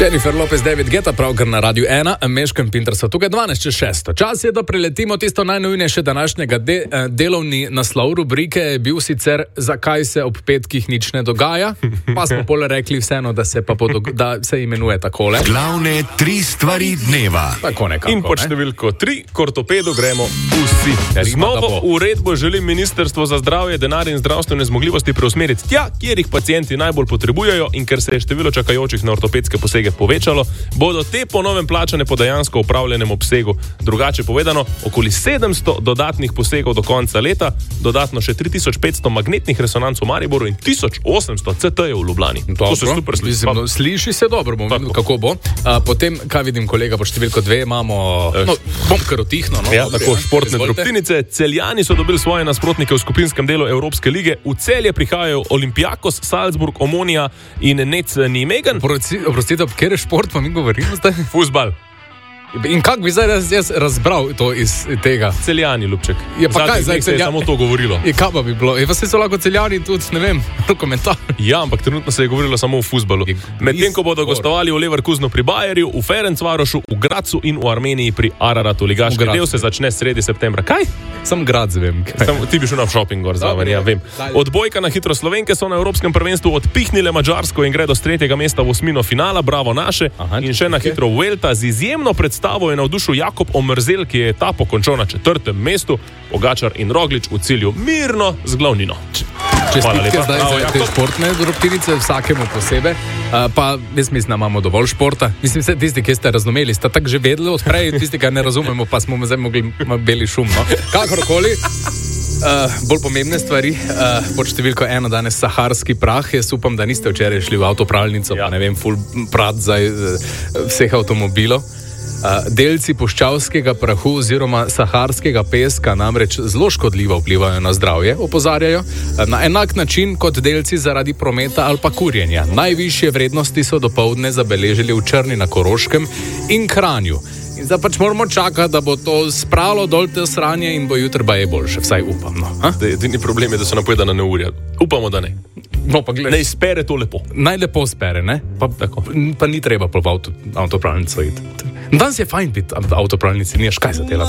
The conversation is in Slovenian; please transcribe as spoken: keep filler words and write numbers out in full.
Jennifer Lopez, David Guetta, pravkar na Radiu ena, Meško in Pinter so tukaj dvanajst čez šest. Čas je, da preletimo tisto najnujnejše današnjega de, delovni naslov rubrike je bil sicer Zakaj se ob petkih nič ne dogaja, pa smo pole rekli vseeno, da se, pa podog, da se imenuje takole. Glavne tri stvari dneva. Tako nekako, in pod številko tri, k ortopedu gremo vsi. Z novo uredbo želi Ministrstvo za zdravje denar in zdravstvene zmogljivosti preusmeriti tja, kjer jih pacienti najbolj potrebujejo, in ker se je število čakajočih na ortopedske posege povečalo, bodo te po novem plačane po dejansko upravljenem obsegu. Drugače povedano, okoli sedemsto dodatnih posegov do konca leta, dodatno še tri tisoč petsto magnetnih resonanc v Mariboru in tisoč osemsto C T-jev v Ljubljani. Dobro, to se super sliši. No, sliši se dobro, bom videl, kako bo. A, potem, kaj vidim, kolega, po številko dve imamo, no, bom kar otihno. No, ja, tako, športne drobtinice. Celjani so dobili svoje nasprotnike v skupinskem delu Evropske lige. V Celje prihajajo Olympiakos, Salzburg, Omonia in Nec Nijmegen. Oprostite, kjer je šport, pa mi govorimo zdaj? Fuzbal. In kako bi zdaj jaz, jaz razbral to iz tega? Celjani, Ljubček. Je pa kaj, zdaj se je samo to govorilo. Je kaj pa bi bilo? Je pa se so lahko Celjani tudi, ne vem, komentar. Ja, ampak trenutno se je govorilo samo o fuzbalu. Medtem, ko bodo gostovali v Leverkusenu pri Bayerju, v Ferencvarošu, v Gracu in v Armeniji pri Araratu. Ligaški del se začne sredi septembra. Kaj? Sam Grac vem. Sam, ti bi šel na shopping gor zraven, ja, vem. Odbojka na hitro Slovenke so na Evropskem prvenstvu odpihnile Madžarsko in gredo s tretjega mesta v osmino finala, bravo naše. Aha, in še na hitro Vuelta z izjemno predstavo je navdušil Jakob Omerzel, ki je etapo končal na četrtem mestu, Pogačar in Roglič v cilju mirno z glavnino. Čestitke zdaj za te športne drobtinice, vsakemu posebej. Uh, pa jaz mislim, da imamo dovolj športa. Mislim, vse tisti, ki ste razumeli, ste tako že vedeli odprej, tisti, ki ne razumemo, pa smo zdaj mogli beli šum. No? Kakorkoli. Uh, bolj pomembne stvari, uh, pod številko ena danes saharski prah. Jaz upam, da niste včeraj šli v avtopralnico, ja. Pa ne vem, full prat za uh, vseh avtomobilov. Uh, delci puščavskega prahu oziroma saharskega peska namreč zelo škodljivo vplivajo na zdravje, opozarjajo, uh, na enak način kot delci zaradi prometa ali pa kurjenja. Najvišje vrednosti so dopoldne zabeležili v Črni na Koroškem in Kranju. In zdaj pač moramo čakati, da bo to spralo dol te sranje in bo jutri baje boljše, vsaj upam. No. Edini problem je, da so napovedana neurja. Upamo, da ne. No, pa gled, ne spere to lepo. Naj lepo spere, ne? Pa, pa ni treba po avtopralnico iti. Danes je fajn biti avtopralnici, nimaš kaj za delati.